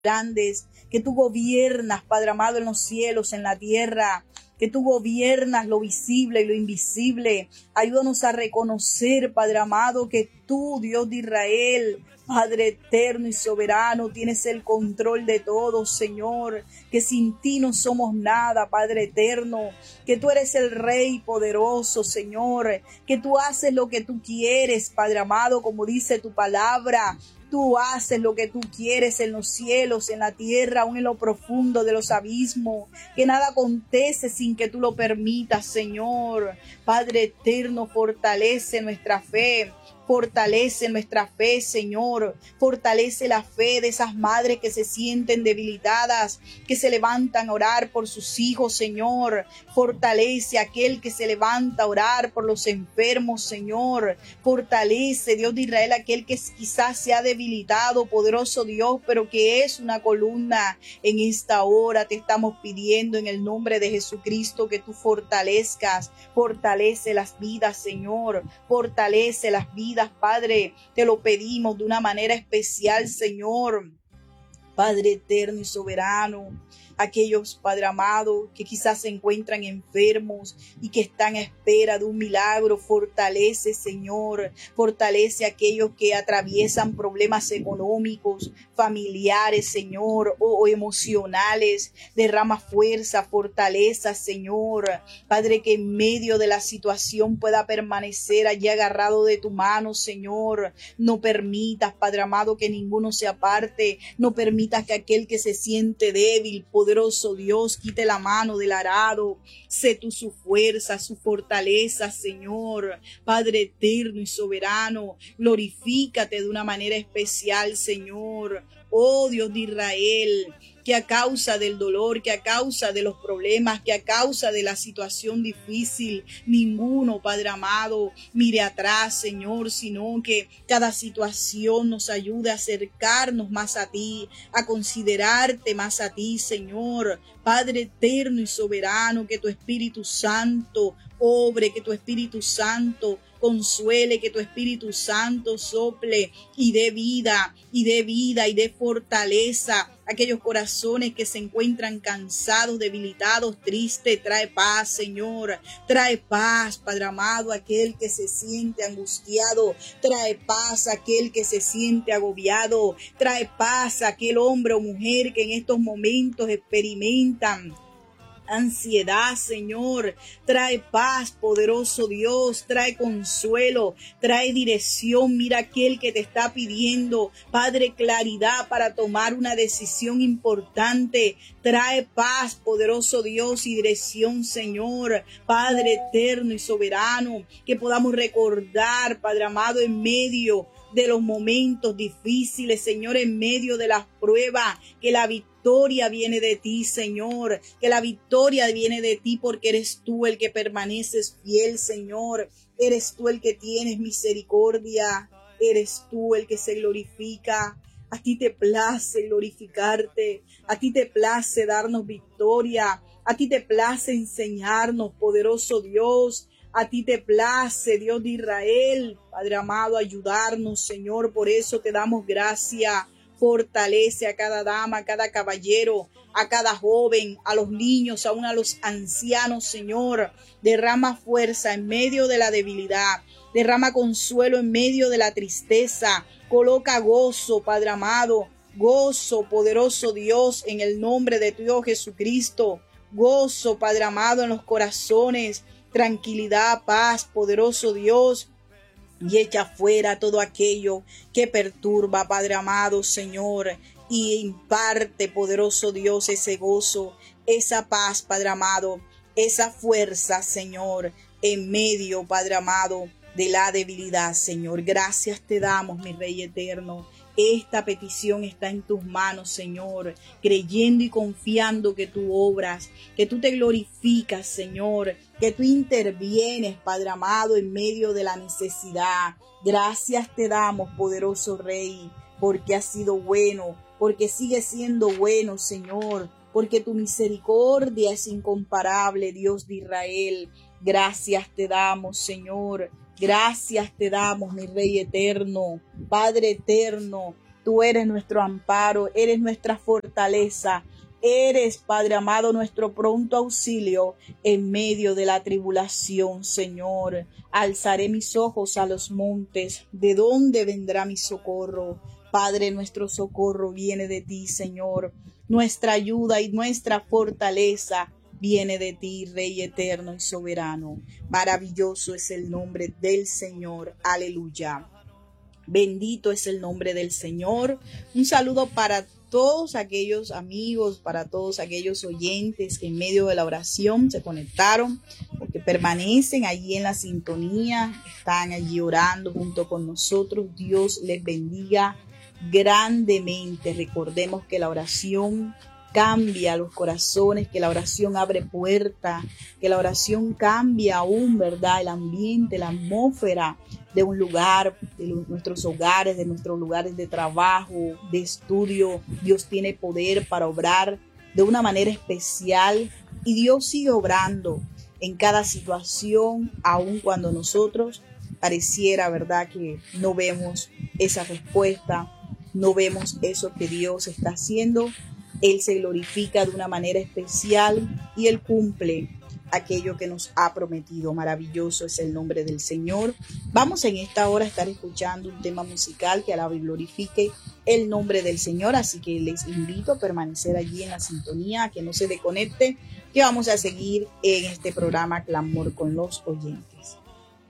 grandes, que tú gobiernas, Padre amado, en los cielos, en la tierra, que tú gobiernas lo visible y lo invisible. Ayúdanos a reconocer, Padre amado, que tú, Dios de Israel, Padre eterno y soberano, tienes el control de todo, Señor, que sin ti no somos nada, Padre eterno, que tú eres el Rey poderoso, Señor, que tú haces lo que tú quieres, Padre amado, como dice tu palabra. Tú haces lo que tú quieres en los cielos, en la tierra, aún en lo profundo de los abismos. Que nada acontece sin que tú lo permitas, Señor. Padre eterno, fortalece nuestra fe. Fortalece nuestra fe, Señor. Fortalece la fe de esas madres que se sienten debilitadas, que se levantan a orar por sus hijos, Señor. Fortalece a aquel que se levanta a orar por los enfermos, Señor. Fortalece, Dios de Israel, aquel que quizás se ha debilitado, poderoso Dios, pero que es una columna. En esta hora te estamos pidiendo en el nombre de Jesucristo que tú fortalezcas. Fortalece las vidas, Señor. Fortalece las vidas, Padre, te lo pedimos de una manera especial, Señor. Padre eterno y soberano, aquellos, Padre amado, que quizás se encuentran enfermos y que están a espera de un milagro, fortalece, Señor, fortalece a aquellos que atraviesan problemas económicos, familiares, Señor, o emocionales, derrama fuerza, fortaleza, Señor, Padre, que en medio de la situación pueda permanecer allí agarrado de tu mano, Señor, no permitas, Padre amado, que ninguno se aparte, no permitas que aquel que se siente débil, poderoso Dios, quite la mano del arado. Sé tú su fuerza, su fortaleza, Señor. Padre eterno y soberano, glorifícate de una manera especial, Señor. Oh Dios de Israel, que a causa del dolor, que a causa de los problemas, que a causa de la situación difícil, ninguno, Padre amado, mire atrás, Señor, sino que cada situación nos ayude a acercarnos más a ti, a considerarte más a ti, Señor. Padre eterno y soberano, que tu Espíritu Santo obre, que tu Espíritu Santo consuele, que tu Espíritu Santo sople y dé vida, y dé vida, y dé fortaleza a aquellos corazones que se encuentran cansados, debilitados, tristes. Trae paz, Señor, trae paz, Padre amado, a aquel que se siente angustiado, trae paz a aquel que se siente agobiado, trae paz a aquel hombre o mujer que en estos momentos experimentan ansiedad, Señor. Trae paz, poderoso Dios, trae consuelo, trae dirección. Mira aquel que te está pidiendo, Padre, claridad para tomar una decisión importante. Trae paz, poderoso Dios, y dirección, Señor. Padre eterno y soberano, que podamos recordar, Padre amado, en medio de los momentos difíciles, Señor, en medio de las pruebas, que la victoria viene de ti, Señor, que la victoria viene de ti porque eres tú el que permaneces fiel, Señor, eres tú el que tienes misericordia, eres tú el que se glorifica. A ti te place glorificarte, a ti te place darnos victoria, a ti te place enseñarnos, poderoso Dios. A ti te place, Dios de Israel, Padre amado, ayudarnos, Señor. Por eso te damos gracia. Fortalece a cada dama, a cada caballero, a cada joven, a los niños, aún a los ancianos, Señor. Derrama fuerza en medio de la debilidad. Derrama consuelo en medio de la tristeza. Coloca gozo, Padre amado. Gozo, poderoso Dios, en el nombre de tu Hijo Jesucristo. Gozo, Padre amado, en los corazones. Tranquilidad, paz, poderoso Dios, y echa fuera todo aquello que perturba, Padre amado, Señor, y imparte, poderoso Dios, ese gozo, esa paz, Padre amado, esa fuerza, Señor, en medio, Padre amado, de la debilidad, Señor. Gracias te damos, mi Rey eterno. Esta petición está en tus manos, Señor, creyendo y confiando que tú obras, que tú te glorificas, Señor, que tú intervienes, Padre amado, en medio de la necesidad. Gracias te damos, poderoso Rey, porque has sido bueno, porque sigues siendo bueno, Señor, porque tu misericordia es incomparable, Dios de Israel. Gracias te damos, Señor. Gracias te damos, mi Rey eterno, Padre eterno. Tú eres nuestro amparo, eres nuestra fortaleza. Eres, Padre amado, nuestro pronto auxilio en medio de la tribulación, Señor. Alzaré mis ojos a los montes. ¿De dónde vendrá mi socorro? Padre, nuestro socorro viene de ti, Señor. Nuestra ayuda y nuestra fortaleza viene de ti, Rey eterno y soberano. Maravilloso es el nombre del Señor. Aleluya. Bendito es el nombre del Señor. Un saludo para todos aquellos amigos, para todos aquellos oyentes que en medio de la oración se conectaron, porque permanecen allí en la sintonía, están allí orando junto con nosotros. Dios les bendiga grandemente. Recordemos que la oración cambia los corazones, que la oración abre puertas, que la oración cambia aún, ¿verdad? El ambiente, la atmósfera de un lugar, de nuestros hogares, de nuestros lugares de trabajo, de estudio. Dios tiene poder para obrar de una manera especial y Dios sigue obrando en cada situación, aun cuando nosotros pareciera, ¿verdad?, que no vemos esa respuesta, no vemos eso que Dios está haciendo. Él se glorifica de una manera especial y Él cumple aquello que nos ha prometido. Maravilloso es el nombre del Señor. Vamos en esta hora a estar escuchando un tema musical que alabe y glorifique el nombre del Señor, así que les invito a permanecer allí en la sintonía, a que no se desconecte, que vamos a seguir en este programa Clamor con los oyentes.